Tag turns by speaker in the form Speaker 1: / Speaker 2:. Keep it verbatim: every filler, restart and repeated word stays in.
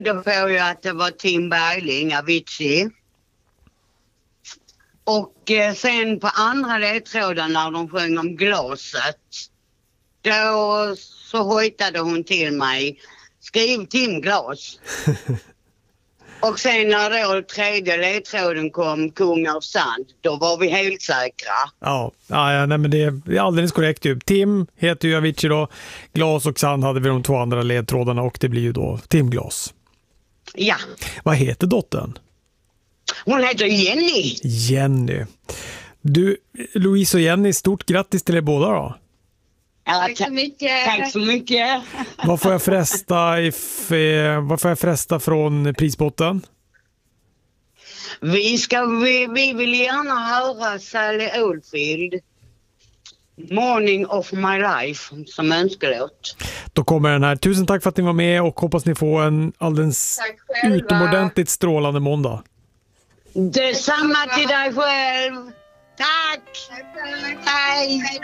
Speaker 1: Då får jag att det var Tim Bergling, Avicii. Och eh, sen på andra ledtråden när de sjöng om glaset. Då så hojtade hon till mig. Skriv Tim Glas. Och sen när då tredje ledtråden kom, Kung av sand, då var vi helt säkra.
Speaker 2: Ja, ja nej, men det är alldeles korrekt. Ju. Tim heter ju Avicii då. Glas och sand hade vi de två andra ledtrådarna och det blir ju då Tim Glas.
Speaker 1: Ja.
Speaker 2: Vad heter dottern?
Speaker 1: Hon heter Jenny.
Speaker 2: Jenny. Du, Louise och Jenny, stort grattis till er båda då.
Speaker 1: Ja,
Speaker 3: Tack så mycket.
Speaker 1: Tack så mycket.
Speaker 2: Vad får jag fresta, if, eh, vad får jag fresta från prisbotten?
Speaker 1: Vi, ska, vi, vi vill gärna höra Sally Oldfield, Morning of my life, som önskelåt.
Speaker 2: Då kommer den här. Tusen tack för att ni var med och hoppas ni får en alldeles utomordentligt strålande måndag.
Speaker 1: Detsamma till dig själv. Tack.
Speaker 3: Tack.
Speaker 1: Hej.